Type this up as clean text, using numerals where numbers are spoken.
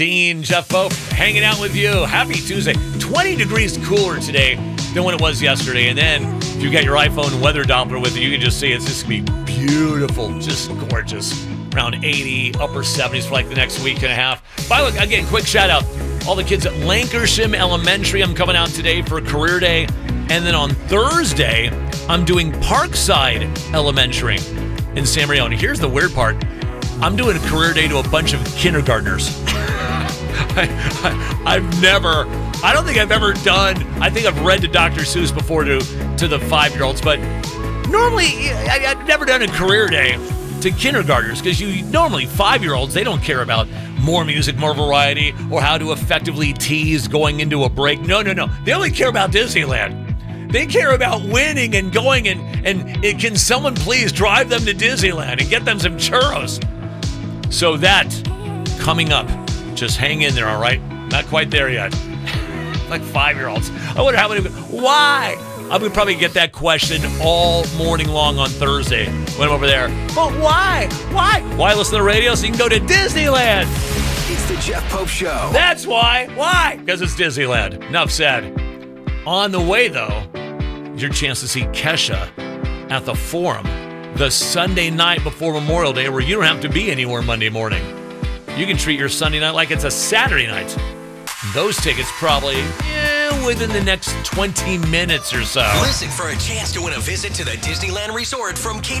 Dean, Jeff Pope, hanging out with you. Happy Tuesday. 20 degrees cooler today than when it was yesterday. And then if you got your iPhone weather Doppler with you, you can just see it's just going to be beautiful, just gorgeous. Around 80, upper 70s for like the next week and a half. By the way, again, quick shout out. All the kids at Lancashire Elementary, I'm coming out today for Career Day. And then on Thursday, I'm doing Parkside Elementary in San Mario. And here's the weird part. I'm doing a Career Day to a bunch of kindergartners. I don't think I've ever done, I think I've read to Dr. Seuss before to the 5-year-olds, but normally I've never done a Career Day to kindergartners because normally 5-year-olds, they don't care about more music, more variety, or how to effectively tease going into a break. No. They only care about Disneyland. They care about winning and going and can someone please drive them to Disneyland and get them some churros? So that coming up. Just hang in there, all right? Not quite there yet. Like 5-year-olds. I wonder how many. Why? I'm going to probably get that question all morning long on Thursday when I'm over there. But why? Why listen to the radio so you can go to Disneyland? It's the Jeff Pope Show. That's why. Why? Because it's Disneyland. Enough said. On the way, though, is your chance to see Kesha at the Forum the Sunday night before Memorial Day, where you don't have to be anywhere Monday morning. You can treat your Sunday night like it's a Saturday night. Those tickets probably within the next 20 minutes or so. Listen for a chance to win a visit to the Disneyland Resort from Cape